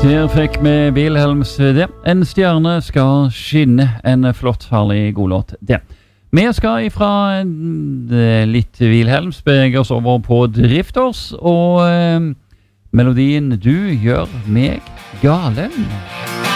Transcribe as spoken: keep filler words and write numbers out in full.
Der fikk vi Wilhelms det. En stjerne skal skinne. En flott, herlig god låt det. Vi skal ifra litt Wilhelms bevege oss over på Drifters, og eh, melodien Du gjør meg galen.